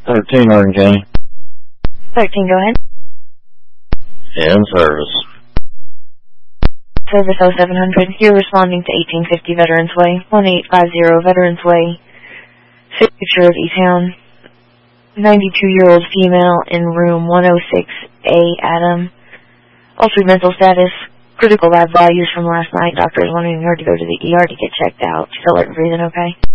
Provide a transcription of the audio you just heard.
13 Orange County. 13, go ahead. In service. Service 0700. You're responding to 1850 Veterans Way, 1850 Veterans Way, Picture of E-Town. 92-year-old female in room 106A, Adam. Altered mental status. Critical lab values from last night. Doctor is wanting her to go to the ER to get checked out. Still breathing okay?